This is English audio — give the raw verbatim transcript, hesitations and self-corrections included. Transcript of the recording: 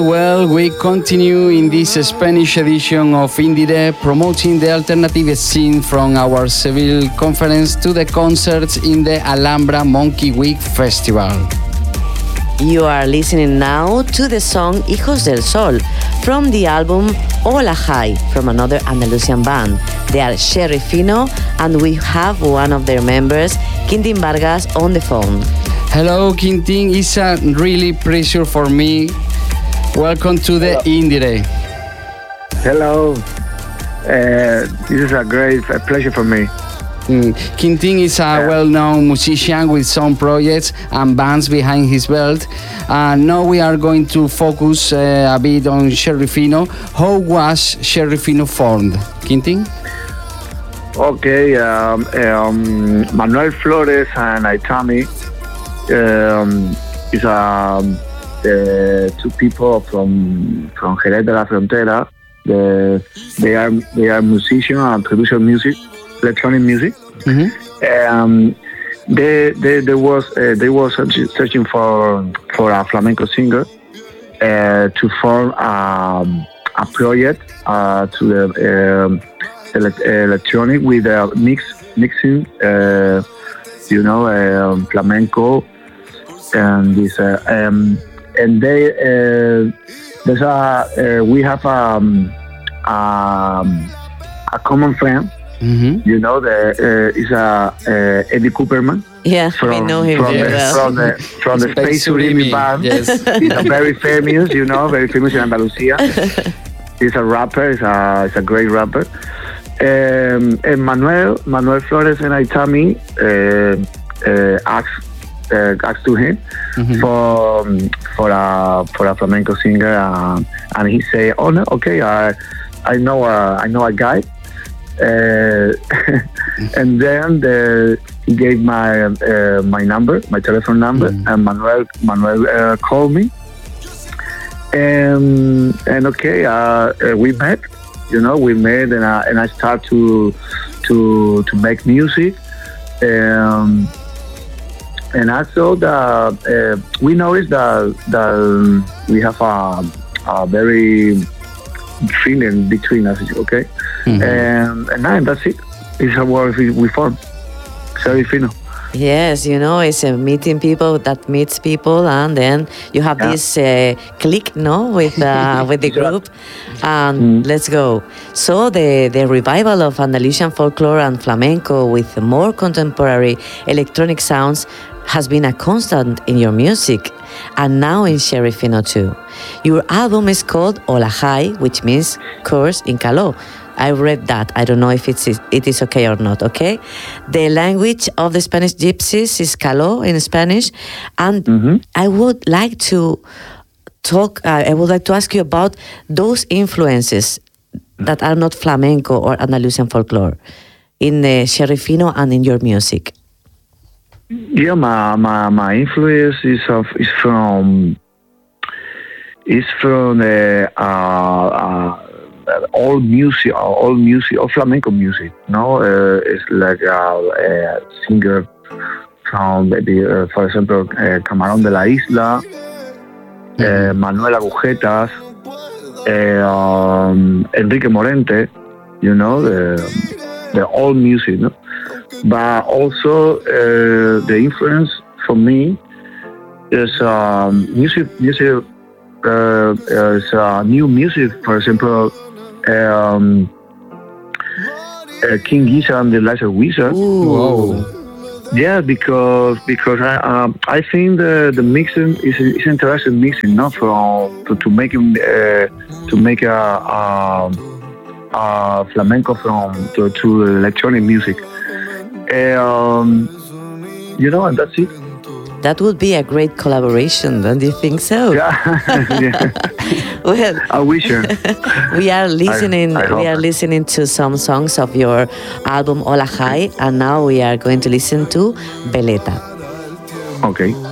Well, we continue in this Spanish edition of Indire, promoting the alternative scene from our Seville conference to the concerts in the Alhambra Monkey Week Festival. You are listening now to the song Hijos del Sol from the album Hola High from another Andalusian band. They are Sherry Fino, and we have one of their members, Quintin Vargas, on the phone. Hello, Quintin. It's a really pleasure for me. Welcome to the Indire. Hello. Uh, this is a great a pleasure for me. Mm. Quintin is a yeah. well-known musician with some projects and bands behind his belt. And now we are going to focus uh, a bit on Sherry Fino. How was Sherry Fino formed, Quintin? Okay, um, um, Manuel Flores and Aitami um, is um, the two people from from Jerez de la Frontera. The, they are they are musicians and producer music, electronic music. Mm-hmm. Um, they, they, they was uh, they was searching for for a flamenco singer uh, to form um, a project uh, to the um, ele- electronic with a mix mixing, uh, you know, um, flamenco and this uh, um, and they uh, there's a uh, we have um, um, a common friend. Mm-hmm. You know, the uh, is a uh, Eddie Cooperman. Yeah, from, we know him from very the, well. From the from the Space Surimi band. Yes, he's a very famous. You know, very famous in Andalusia. He's a rapper. He's a he's a great rapper. Um, and Manuel Manuel Flores and Aitami uh, uh, asked uh, asked to him mm-hmm. for um, for a for a flamenco singer, uh, and he said, "Oh no, okay, I I know a, I know a guy." Uh, and then the, he gave my uh, my number, my telephone number, mm. and Manuel Manuel uh, called me. And and okay, uh, uh, we met. You know, we met, and I, and I start to to to make music. Um, and also that uh, we noticed that that we have a, a very feeling between us. Okay. Mm-hmm. And, and and that's it. It's a word we, we form. Sherry Fino. Yes, you know, it's a meeting people that meets people, and then you have yeah. this uh, click, no, with uh, with the group, and mm. let's go. So the the revival of Andalusian folklore and flamenco with more contemporary electronic sounds has been a constant in your music, and now in Sherry Fino too. Your album is called Hola High, which means curse in Caló. I read that. I don't know if it's it is okay or not. Okay, the language of the Spanish gypsies is Caló in Spanish, and mm-hmm. I would like to talk. Uh, I would like to ask you about those influences that are not flamenco or Andalusian folklore in the Sherry Fino and in your music. Yeah, my my, my influence is of is from is from the uh, uh, all music, all music, all flamenco music. No, uh, it's like a, a singer from the, uh, for example, uh, Camarón de la Isla, mm-hmm. uh, Manuel Agujetas, uh, um, Enrique Morente. You know, the the all music. No, but also uh, the influence for me is um, music. Music uh, is uh, new music. For example. Um, uh, King Gizzard and the Lizard Wizard. Whoa. Yeah, because because I um, I think the the mixing is is interesting mixing, not from to, to make him uh, to make a, a, a flamenco from to, to electronic music. Um, you know, and that's it. That would be a great collaboration, don't you think so? Yeah. yeah. Well, I wish you. we are listening. I, I we are listening to some songs of your album Hola High, and now we are going to listen to Veleta. Okay.